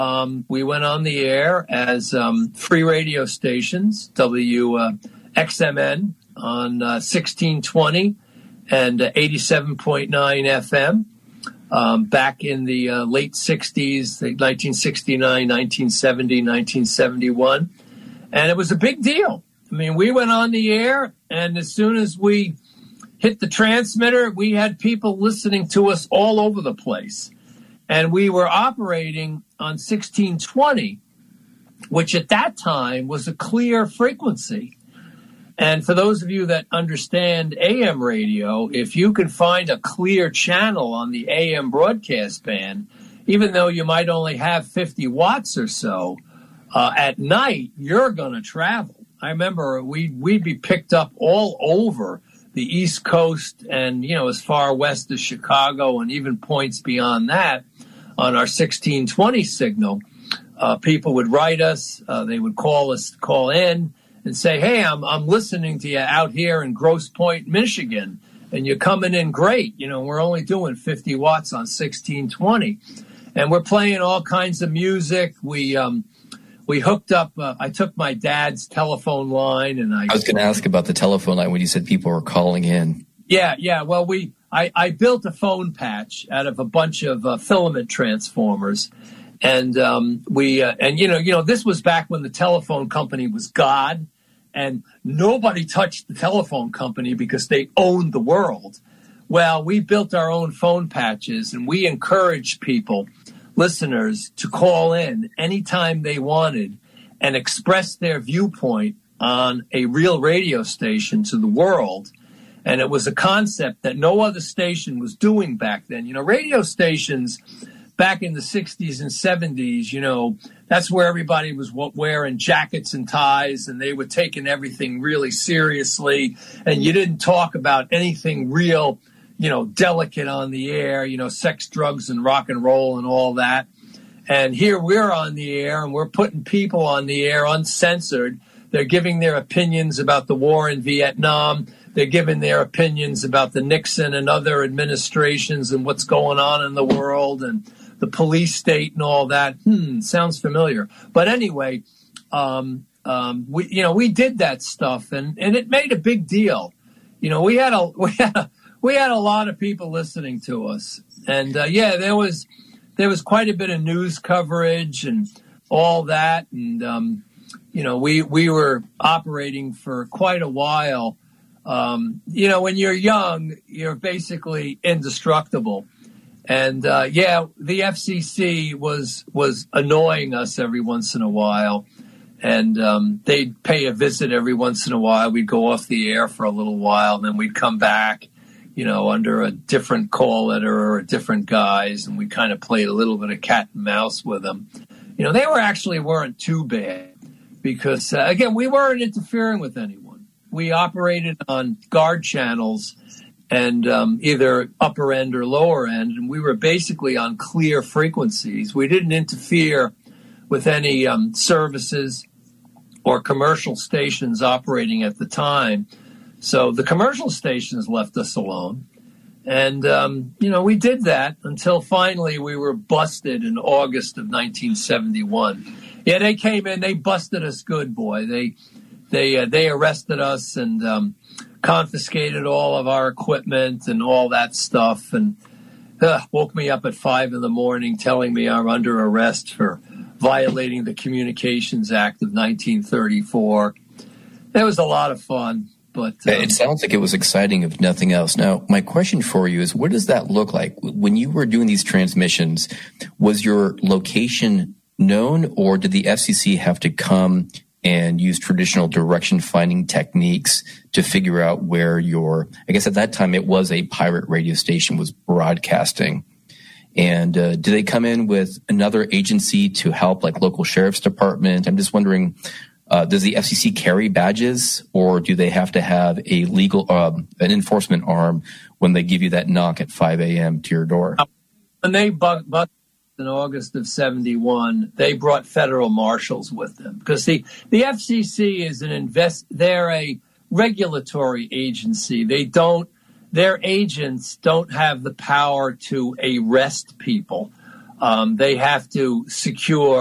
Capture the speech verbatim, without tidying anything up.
Um, we went on the air as um, free radio stations, W X M N on uh, sixteen twenty and uh, eighty-seven point nine F M. Um, back in the uh, late sixties, nineteen sixty-nine, nineteen seventy, nineteen seventy-one. And it was a big deal. I mean, we went on the air, and as soon as we hit the transmitter, we had people listening to us all over the place. And we were operating on sixteen twenty, which at that time was a clear frequency. And for those of you that understand A M radio, if you can find a clear channel on the A M broadcast band, even though you might only have fifty watts or so, uh, at night, you're going to travel. I remember we'd, we'd be picked up all over the East Coast and, you know, as far west as Chicago and even points beyond that on our sixteen twenty signal. Uh, people would write us. Uh, they would call us, call in. And say, hey, I'm I'm listening to you out here in Grosse Pointe, Michigan, and you're coming in great. You know, we're only doing fifty watts on sixteen twenty, and we're playing all kinds of music. We um we hooked up. Uh, I took my dad's telephone line, and I. I was going to ask about the telephone line when you said people were calling in. Yeah, yeah. Well, we I I built a phone patch out of a bunch of uh, filament transformers. And um, we, uh, and you know, you know, this was back when the telephone company was God, and nobody touched the telephone company because they owned the world. Well, we built our own phone patches, and we encouraged people, listeners, to call in anytime they wanted and express their viewpoint on a real radio station to the world. And it was a concept that no other station was doing back then. You know, radio stations back in the sixties and seventies, you know, that's where everybody was wearing jackets and ties, and they were taking everything really seriously. And you didn't talk about anything real, you know, delicate on the air, you know, sex, drugs, and rock and roll and all that. And here we're on the air, and we're putting people on the air uncensored. They're giving their opinions about the war in Vietnam. They're giving their opinions about the Nixon and other administrations and what's going on in the world and the police state and all that. Hmm, sounds familiar. But anyway, um, um, we, you know, we did that stuff, and, and it made a big deal. You know, we had a we had a, we had a lot of people listening to us, and uh, yeah, there was there was quite a bit of news coverage and all that, and um, you know, we we were operating for quite a while. Um, you know, when you're young, you're basically indestructible. And, uh, yeah, the F C C was was annoying us every once in a while. And um, they'd pay a visit every once in a while. We'd go off the air for a little while, and then we'd come back, you know, under a different call letter or a different guise. And we kind of played a little bit of cat and mouse with them. You know, they were actually weren't too bad because, uh, again, we weren't interfering with anyone. We operated on guard channels and um, either upper end or lower end, and we were basically on clear frequencies. We didn't interfere with any um, services or commercial stations operating at the time. So the commercial stations left us alone. And, um, you know, we did that until finally we were busted in August of nineteen seventy-one. Yeah, they came in, they busted us good, boy. They they uh, they arrested us and um, confiscated all of our equipment and all that stuff, and uh, woke me up at five in the morning telling me I'm under arrest for violating the Communications Act of nineteen thirty-four. It was a lot of fun. But um, it sounds like it was exciting, if nothing else. Now, my question for you is, what does that look like? When you were doing these transmissions, was your location known, or did the F C C have to come and use traditional direction finding techniques to figure out where your, I guess at that time it was a pirate radio station, was broadcasting? And uh, do they come in with another agency to help, like local sheriff's department? I'm just wondering, uh, does the F C C carry badges, or do they have to have a legal, uh, an enforcement arm when they give you that knock at five a.m. to your door? When they bu- bu- in August of seventy-one, they brought federal marshals with them, because the, the F C C is an invest, they're a regulatory agency. They don't, their agents don't have the power to arrest people. um, they have to secure